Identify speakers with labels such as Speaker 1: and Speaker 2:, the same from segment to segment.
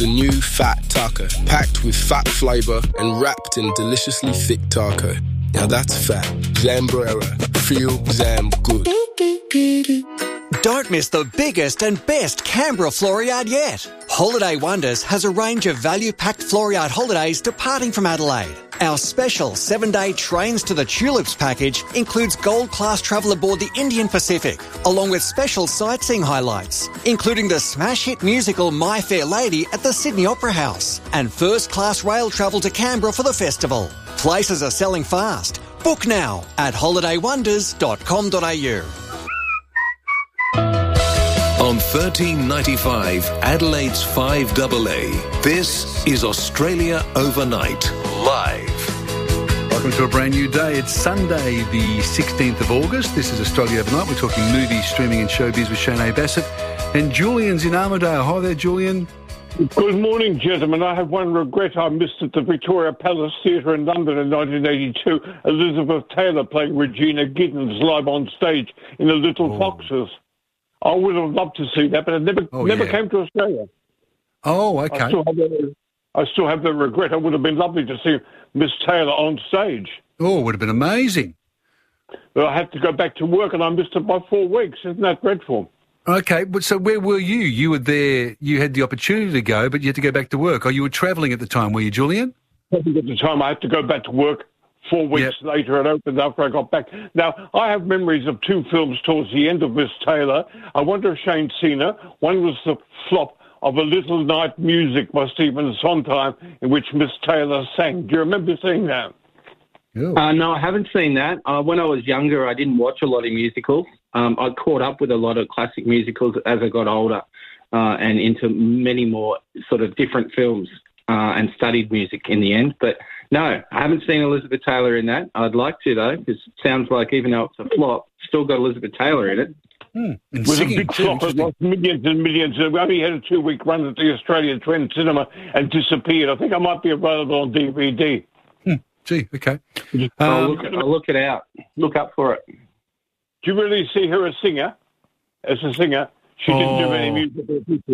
Speaker 1: the new Fat Taco, packed with fat flavour and wrapped in deliciously thick taco. Now that's fat. Zambrera. Feel Zam good.
Speaker 2: Don't miss the biggest and best Canberra Floriade yet. Holiday Wonders has a range of value-packed Floriade holidays departing from Adelaide. Our special 7-day Trains to the Tulips package includes gold-class travel aboard the Indian Pacific, along with special sightseeing highlights, including the smash hit musical My Fair Lady at the Sydney Opera House, and first-class rail travel to Canberra for the festival. Places are selling fast. Book now at holidaywonders.com.au.
Speaker 3: On 1395, Adelaide's 5AA, this is Australia Overnight, live.
Speaker 4: Welcome to a brand new day. It's Sunday, the 16th of August. This is Australia Overnight. We're talking movies, streaming and showbiz with Shane Bassett. And Julian's in Armidale. Hi there, Julian.
Speaker 5: Good morning, gentlemen. I have one regret. I missed at the Victoria Palace Theatre in London in 1982, Elizabeth Taylor playing Regina Giddens live on stage in The Little Foxes. I would have loved to see that, but it never came to Australia.
Speaker 4: Oh, okay.
Speaker 5: I still have the regret. It would have been lovely to see Miss Taylor on stage.
Speaker 4: Oh, it would have been amazing.
Speaker 5: But I had to go back to work, and I missed it by 4 weeks. Isn't that dreadful?
Speaker 4: Okay, but so where were you? You were there, you had the opportunity to go, but you had to go back to work. Or you were travelling at the time, were you, Julian?
Speaker 5: At the time, I had to go back to work. 4 weeks later, it opened after I got back. Now, I have memories of 2 films towards the end of Miss Taylor. I wonder if Shane's seen her. One was the flop of A Little Night Music by Stephen Sondheim, in which Miss Taylor sang. Do you remember seeing that?
Speaker 6: No, I haven't seen that. When I was younger, I didn't watch a lot of musicals. I caught up with a lot of classic musicals as I got older and into many more sort of different films and studied music in the end. But no, I haven't seen Elizabeth Taylor in that. I'd like to, though, because it sounds like even though it's a flop, still got Elizabeth Taylor in it.
Speaker 5: It was a big flop. It lost millions and millions. We only had a 2-week run at the Australian Trend Cinema and disappeared. I think I might be available on DVD.
Speaker 4: Gee, okay.
Speaker 6: I'll look it out. Look up for it.
Speaker 5: Do you really see her as a singer? She didn't do any music.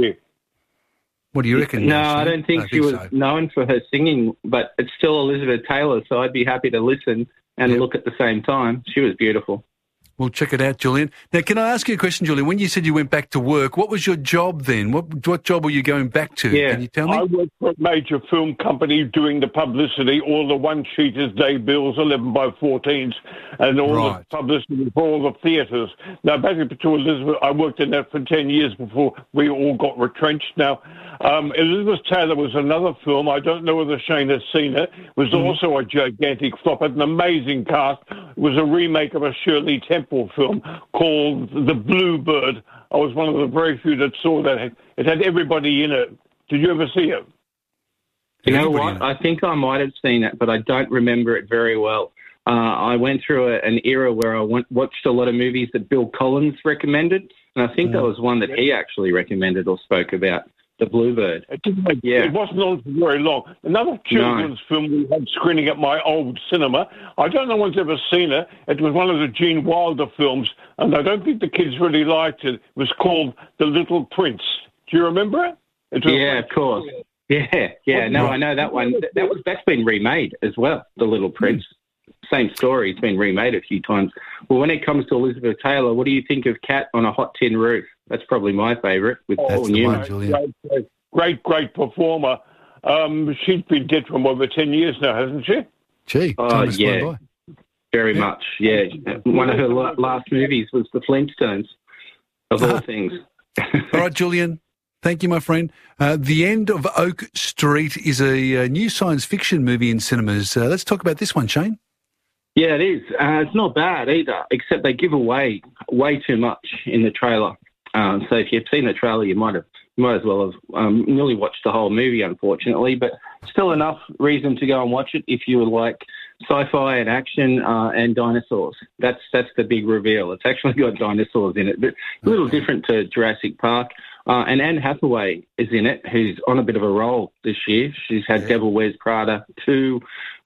Speaker 4: What do you reckon?
Speaker 6: No, I don't think she was known for her singing, but it's still Elizabeth Taylor, so I'd be happy to listen and look at the same time. She was beautiful.
Speaker 4: We'll check it out, Julian. Now, can I ask you a question, Julian? When you said you went back to work, what was your job then? What job were you going back to?
Speaker 5: Yeah.
Speaker 4: Can you tell me?
Speaker 5: I worked for a major film company doing the publicity, all the one-sheeters, day bills, 11 by 14s, and all the publicity for all the theatres. Now, back to Elizabeth, I worked in that for 10 years before we all got retrenched. Now, Elizabeth Taylor was another film. I don't know whether Shane has seen it. It was also a gigantic flop. It had an amazing cast. It was a remake of a Shirley Temple film called The Bluebird. I was one of the very few that saw that. It had everybody in it. Did you ever see it?
Speaker 6: You know what? I think I might have seen it, but I don't remember it very well. I went through an era where I watched a lot of movies that Bill Collins recommended, and I think that was one that he actually recommended or spoke about. The Bluebird.
Speaker 5: It wasn't on for very long. Another children's film we had screening at my old cinema. I don't know if anyone's ever seen it. It was one of the Gene Wilder films, and I don't think the kids really liked it. It was called The Little Prince. Do you remember it?
Speaker 6: Of course. Yeah. No, I know that one. That's been remade as well, The Little Prince. Same story. It's been remade a few times. Well, when it comes to Elizabeth Taylor, what do you think of Cat on a Hot Tin Roof? That's probably my favourite with Paul Newman.
Speaker 5: Great performer. She's been dead for over 10 years now, hasn't she?
Speaker 4: Gee,
Speaker 6: yeah, very much. Yeah, one of her last movies was The Flintstones, of all things.
Speaker 4: All right, Julian. Thank you, my friend. The End of Oak Street is a new science fiction movie in cinemas. Let's talk about this one, Shane.
Speaker 6: Yeah, it is. It's not bad either, except they give away way too much in the trailer. So if you've seen the trailer, you might as well have nearly watched the whole movie, unfortunately. But still enough reason to go and watch it if you would like sci-fi and action and dinosaurs. That's the big reveal. It's actually got dinosaurs in it, but a little different to Jurassic Park. And Anne Hathaway is in it, who's on a bit of a roll this year. She's had Devil Wears Prada 2.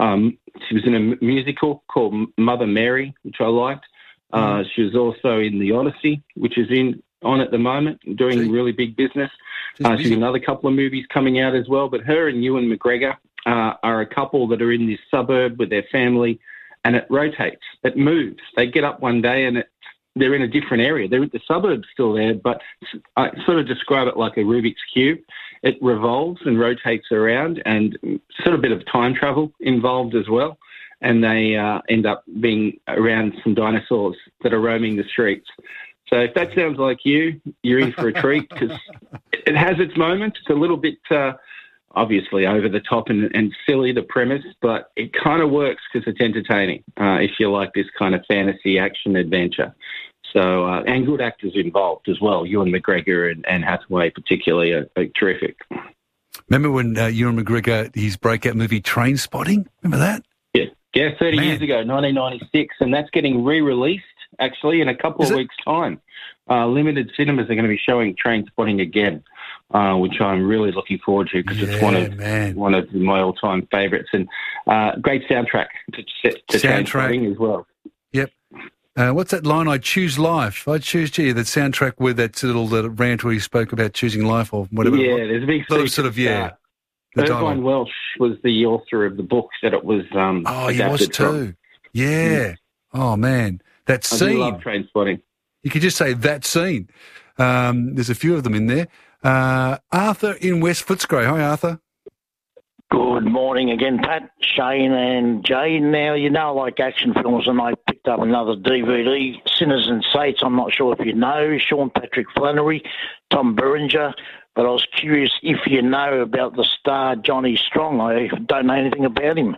Speaker 6: She was in a musical called Mother Mary, which I liked. She was also in The Odyssey, which is in on at the moment, doing really big business. She's got another couple of movies coming out as well. But her and Ewan McGregor are a couple that are in this suburb with their family, and it rotates. It moves. They get up one day and they're in a different area. The suburb's still there, but I sort of describe it like a Rubik's Cube. It revolves and rotates around, and sort of a bit of time travel involved as well. And they end up being around some dinosaurs that are roaming the streets. So if that sounds like you're in for a treat, because it has its moments. It's a little bit obviously over the top and silly, the premise, but it kind of works because it's entertaining if you like this kind of fantasy action adventure. So, and good actors involved as well. Ewan McGregor and Anne Hathaway particularly are terrific.
Speaker 4: Remember when Ewan McGregor, his breakout movie Trainspotting? Remember that?
Speaker 6: Yeah, 30 years ago, 1996, and that's getting re-released, actually, in a couple of weeks' time. Limited cinemas are going to be showing Trainspotting again, which I'm really looking forward to because it's one of my all-time favourites. And great soundtrack to Trainspotting as well.
Speaker 4: Yep. What's that line? I choose life. I choose the soundtrack with that little rant where he spoke about choosing life or whatever.
Speaker 6: Yeah, there's a big sort of Irvine Welsh was the author of the book that it was
Speaker 4: he was too. From. Yeah. Oh, man. That scene.
Speaker 6: I do love Trainspotting.
Speaker 4: You could just say that scene. There's a few of them in there. Arthur in West Footscray. Hi, Arthur.
Speaker 7: Good morning again, Pat, Shane and Jay. Now, you know I like action films, and I picked up another DVD, Sinners and Saints. I'm not sure if you know, Sean Patrick Flannery, Tom Berenger, but I was curious if you know about the star Johnny Strong. I don't know anything about him.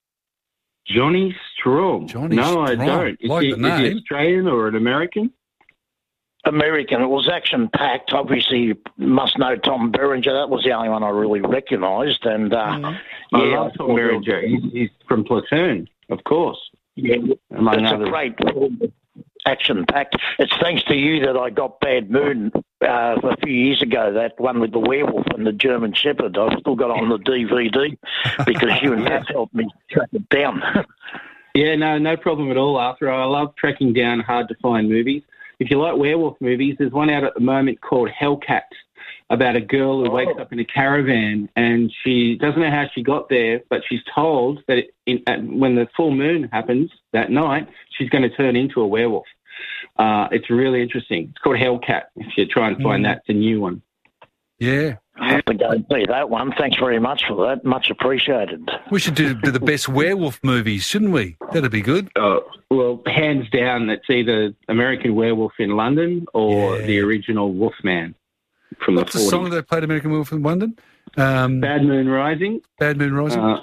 Speaker 6: Johnny Strong? No, I don't. Is he Australian or an American?
Speaker 7: American. It was action-packed. Obviously, you must know Tom Berenger. That was the only one I really recognised. And
Speaker 6: I love Tom Berenger. He's from Platoon, of course.
Speaker 7: Yeah, it's a great action-packed. It's thanks to you that I got Bad Moon a few years ago, that one with the werewolf and the German Shepherd. I've still got it on the DVD because you and Pat helped me track it down.
Speaker 6: Yeah, no problem at all, Arthur. I love tracking down hard-to-find movies. If you like werewolf movies, there's one out at the moment called Hellcat about a girl who wakes up in a caravan and she doesn't know how she got there, but she's told that when the full moon happens that night, she's going to turn into a werewolf. It's really interesting. It's called Hellcat. If you try and find that, it's a new one.
Speaker 4: Yeah.
Speaker 7: I have to go and see that one. Thanks very much for that. Much appreciated.
Speaker 4: We should do the best werewolf movies, shouldn't we? That'd be good.
Speaker 6: Well, hands down, it's either American Werewolf in London or the original Wolfman from the 40s. What's the
Speaker 4: song that played American Werewolf in London?
Speaker 6: Bad Moon Rising.
Speaker 4: Bad Moon Rising?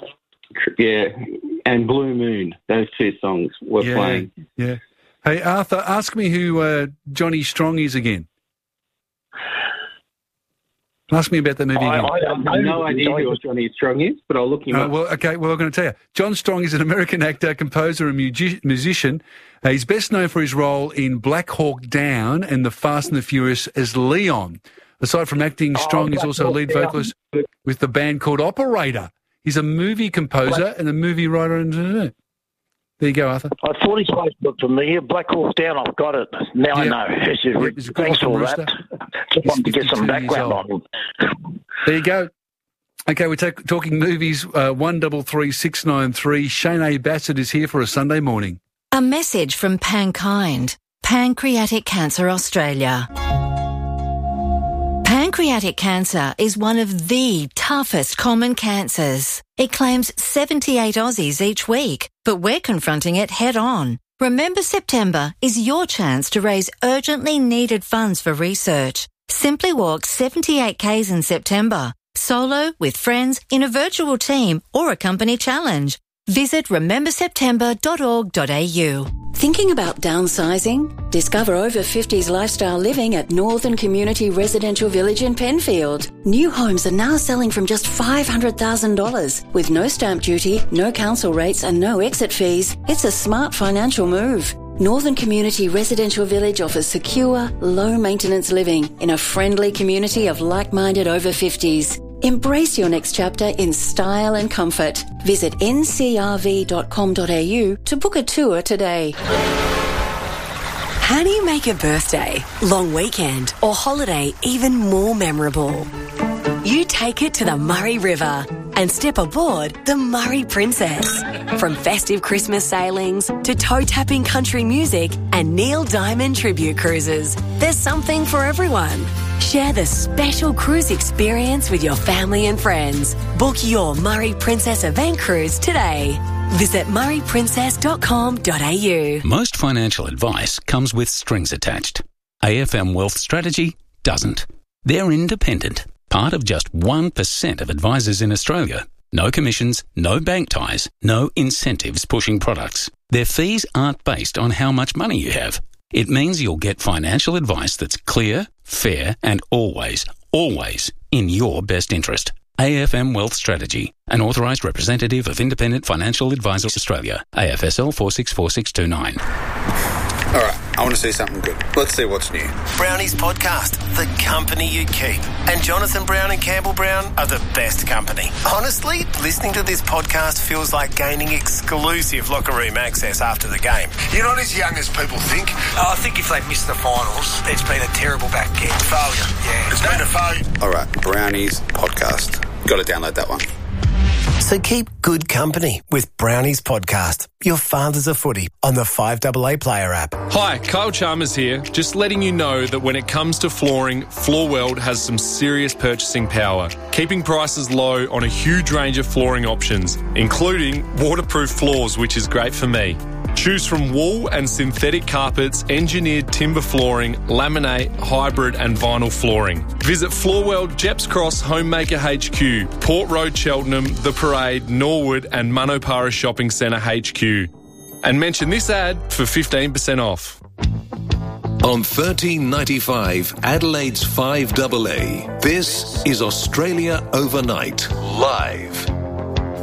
Speaker 6: And Blue Moon. Those two songs were playing.
Speaker 4: Yeah. Hey, Arthur, ask me who Johnny Strong is again. Ask me about that movie again.
Speaker 6: I have no idea who Johnny Strong is, but I'll look him up.
Speaker 4: Well, I'm going to tell you. John Strong is an American actor, composer and musician. He's best known for his role in Black Hawk Down and The Fast and the Furious as Leon. Aside from acting, Strong is also a lead vocalist with the band called Operator. He's a movie composer and a movie writer. There you go, Arthur.
Speaker 7: I thought his Facebook for me. Black Hawk Down, I've got it. Now I know. Thanks for that. Just wanted to get some background on him.
Speaker 4: There you go. Okay, we're talking movies. 133693. Shane A. Bassett is here for a Sunday morning.
Speaker 8: A message from Pankind, Pancreatic Cancer Australia. Pancreatic cancer is one of the toughest common cancers. It claims 78 Aussies each week, but we're confronting it head on. Remember September is your chance to raise urgently needed funds for research. Simply walk 78 Ks in September, solo, with friends, in a virtual team or a company challenge. Visit rememberseptember.org.au. Thinking about downsizing? Discover over 50s lifestyle living at Northern Community Residential Village in Penfield. New homes are now selling from just $500,000 with no stamp duty, no council rates and no exit fees. It's a smart financial move. Northern Community Residential Village offers secure, low-maintenance living in a friendly community of like-minded over 50s. Embrace your next chapter in style and comfort. Visit ncrv.com.au to book a tour today.
Speaker 9: How do you make a birthday, long weekend or holiday even more memorable? You take it to the Murray River and step aboard the Murray Princess. From festive Christmas sailings to toe-tapping country music and Neil Diamond tribute cruises, there's something for everyone. Share the special cruise experience with your family and friends. Book your Murray Princess event cruise today. Visit murrayprincess.com.au.
Speaker 10: Most financial advice comes with strings attached. AFM Wealth Strategy doesn't. They're independent, part of just 1% of advisors in Australia. No commissions, no bank ties, no incentives pushing products. Their fees aren't based on how much money you have. It means you'll get financial advice that's clear, fair, and always in your best interest. AFM Wealth Strategy, an authorised representative of Independent Financial Advisors Australia, AFSL 464629.
Speaker 11: All right, I want to see something good. Let's see what's new.
Speaker 12: Brownie's podcast, The Company You Keep. And Jonathan Brown and Campbell Brown are the best company. Honestly, listening to this podcast feels like gaining exclusive locker room access after the game.
Speaker 13: You're not as young as people think.
Speaker 14: I think if they miss the finals, it's been a terrible back end.
Speaker 13: Failure.
Speaker 14: Yeah.
Speaker 13: It's been a failure.
Speaker 11: All right, Brownie's podcast. Got to download that one.
Speaker 12: So keep good company with Brownie's podcast, Your Father's a Footy, on the 5AA Player app.
Speaker 15: Hi, Kyle Chalmers here. Just letting you know that when it comes to flooring, Floorworld has some serious purchasing power, keeping prices low on a huge range of flooring options, including waterproof floors, which is great for me. Choose from wool and synthetic carpets, engineered timber flooring, laminate, hybrid and vinyl flooring. Visit Floorworld, Jeps Cross, Homemaker HQ, Port Road, Cheltenham, The Parade, Norwood and Manopara Shopping Centre HQ. And mention this ad for 15% off.
Speaker 3: On 1395 Adelaide's 5AA, this is Australia Overnight, live.